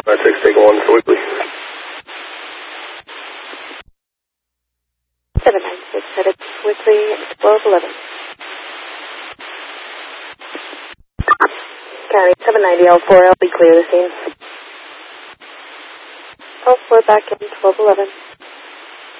96, take 1 to Whitley. 796, headed to Whitley, 1211. County 790, L4L, be clear the scene. L4 back in 1211.